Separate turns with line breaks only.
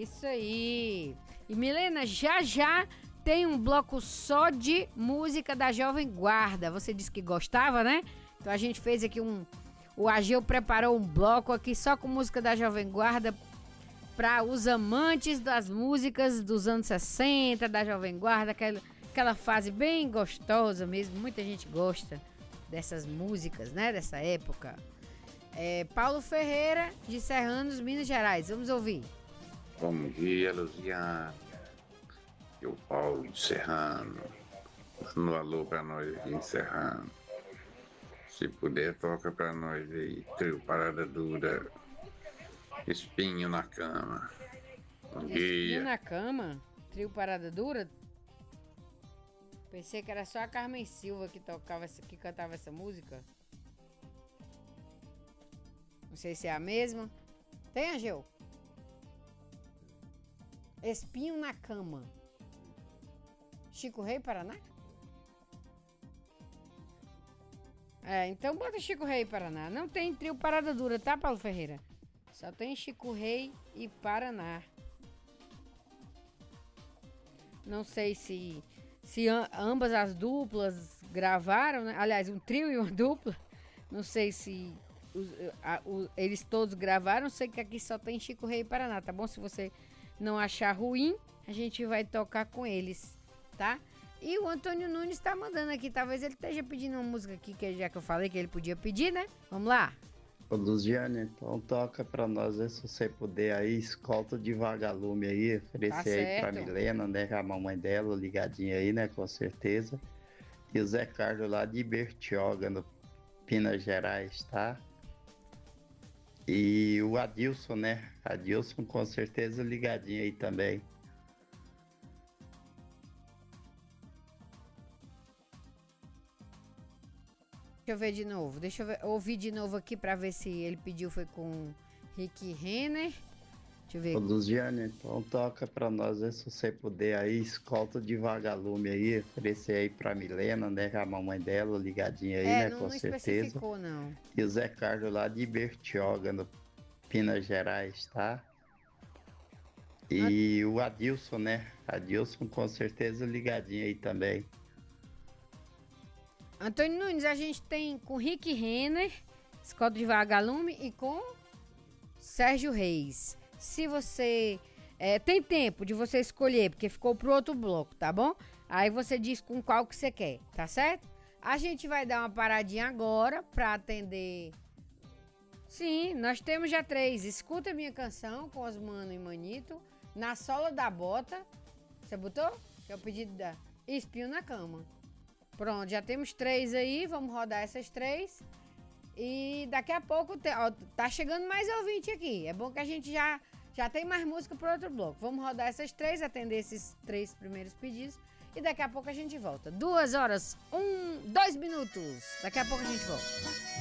Isso aí. E Milena, já tem um bloco só de música da Jovem Guarda. Você disse que gostava, né? Então a gente fez aqui o Ageu preparou um bloco aqui só com música da Jovem Guarda para os amantes das músicas dos anos 60, da Jovem Guarda, aquela fase bem gostosa mesmo. Muita gente gosta dessas músicas, né? Dessa época. Paulo Ferreira, de Serranos, Minas Gerais. Vamos ouvir.
Bom dia, Luziane. E o Paulo de Serrano. No alô pra nós aqui em Serrano. Se puder, toca pra nós aí. Trio Parada Dura. Espinho na Cama. Bom dia.
Espinho na Cama? Trio Parada Dura? Pensei que era só a Carmen Silva que cantava essa música. Não sei se é a mesma. Tem, Ageu? Espinho na Cama. Chico Rei, Paraná? Então bota Chico Rei e Paraná. Não tem Trio Parada Dura, tá, Paulo Ferreira? Só tem Chico Rei e Paraná. Não sei se ambas as duplas gravaram, né? Aliás, um trio e uma dupla. Não sei se eles todos gravaram. Sei que aqui só tem Chico Rei e Paraná, tá bom? Se você não achar ruim, a gente vai tocar com eles, tá? E o Antônio Nunes tá mandando aqui. Talvez ele esteja pedindo uma música aqui, já que eu falei que ele podia pedir, né? Vamos lá.
Ô Luziane, então toca pra nós, se você puder aí, Escolta de Vagalume aí, oferecer aí pra Milena, né, a mamãe dela, ligadinha aí, né, com certeza. E o Zé Carlos lá de Bertioga, no Minas Gerais, tá? E o Adilson, né, Adilson com certeza ligadinho aí também.
Deixa eu ver de novo. Ouvir de novo aqui pra ver se ele pediu foi com Rick Renner. Deixa eu ver.
Ô Luziane, então toca pra nós, se você puder aí, Escolta de Vagalume aí, oferecer aí pra Milena, né, a mamãe dela, ligadinha aí, né, com certeza. Não
especificou, não.
E o Zé Carlos lá de Bertioga, no Minas Gerais, tá? E o Adilson, né, Adilson com certeza ligadinho aí também.
Antônio Nunes, a gente tem com Rick Renner, Escolta de Vagalume e com Sérgio Reis. Se você tem tempo de você escolher, porque ficou pro outro bloco, tá bom? Aí você diz com qual que você quer, tá certo? A gente vai dar uma paradinha agora pra atender. Sim, nós temos já 3. Escuta a minha canção com Osmano e Manito, Na Sola da Bota. Você botou? Que é o pedido da Espinho na Cama. Pronto, já temos 3 aí, vamos rodar essas 3. E daqui a pouco tá chegando mais ouvinte aqui. É bom que a gente já tem mais música pro outro bloco. Vamos rodar essas 3, atender esses 3 primeiros pedidos. E daqui a pouco a gente volta. 2 horas, 2 minutos. Daqui a pouco a gente volta.